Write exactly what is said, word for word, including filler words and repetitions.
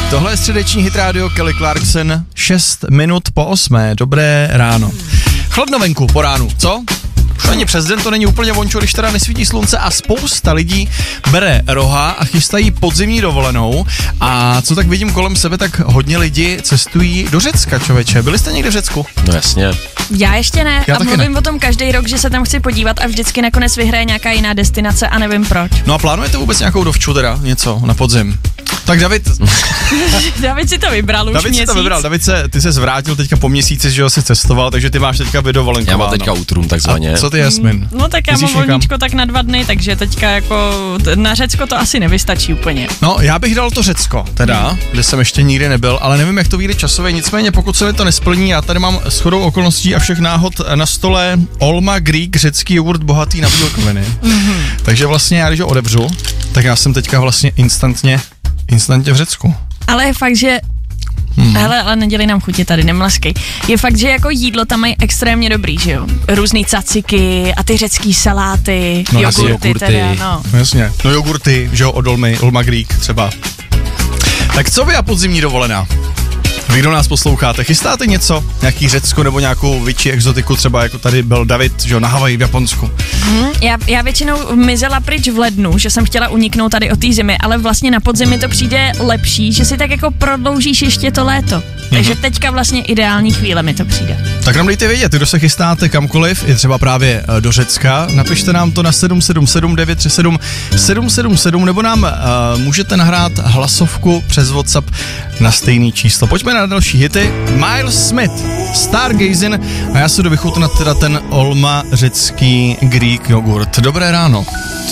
Tohle je středeční hit rádio Kelly Clarkson, šest minut po osmé, dobré ráno. Chladno venku po ránu, co? Už ani přes den to není úplně vončo, když teda nesvítí slunce a spousta lidí bere roha a chystají podzimní dovolenou. A co tak vidím kolem sebe, tak hodně lidí cestují do Řecka, člověče. Byli jste někde v Řecku? No jasně. Já ještě ne Já a mluvím ne. o tom každý rok, že se tam chci podívat a vždycky nakonec vyhraje nějaká jiná destinace a nevím proč. No a plánujete vůbec nějakou dovču teda, něco na podzim? Tak David... David si to vybral už David měsíc. si to vybral, David se, ty se zvrátil teďka po měsíci, že jo, si cestoval, takže ty máš teďka dovolenku. Já mám teďka útrum takzvaně. A co ty, Jasmin? No tak já Myslíš mám někam? volníčko tak na dva dny, takže teďka jako t- na Řecko to asi nevystačí úplně. No, já bych dal to Řecko, teda, kde jsem ještě nikdy nebyl, ale nevím, jak to vyjde časově, nicméně pokud se mi to nesplní, já tady mám shodou okolností a všech náhod na stole Olma Greek, řecký jogurt bohatý na bílkoviny. Mm-hmm. Takže vlastně já, když ho odevřu, tak já jsem teďka vlastně instantně, instantně v Řecku. Ale je fakt, že Hmm. Hele, ale nedělej nám chutě tady, nemlaskej. Je fakt, že jako jídlo tam mají extrémně dobrý, že jo? Různý caciky a ty řecký saláty, No, jogurty, jogurty. teda, no. No jasně, no jogurty, že jo, od Olmy, Olma Greek třeba. Tak co vy a podzimní dovolená? Vy, kdo nás posloucháte, chystáte něco? Nějaký Řecko nebo nějakou větší exotiku, třeba jako tady byl David, že jo, na Havaji v Japonsku? Hmm, já, já většinou mizela pryč v lednu, že jsem chtěla uniknout tady od té zimy, ale vlastně na podzim to přijde lepší, že si tak jako prodloužíš ještě to léto. Takže Mhm. teďka vlastně ideální chvíle mi to přijde. Tak nám dejte vědět, kdo se chystáte kamkoliv, i třeba právě eh, do Řecka, napište nám to na sedm sedm sedm devět tři sedm sedm sedm sedm nebo nám uh, můžete nahrát hlasovku přes WhatsApp na stejný číslo. Pojďme na další hity. Miles Smith, Stargazing a já se jdu vychutnat teda ten Olma řecký Greek jogurt. Dobré ráno.